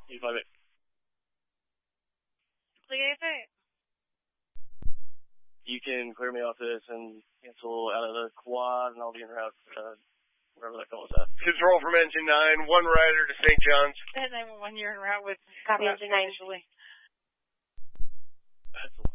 85. You can clear me off this and cancel out of the quad, and I'll be en route, wherever that call is at. Control from Engine 9, one rider to St. John's. 911, you're en route with... Copy, Engine 9. That's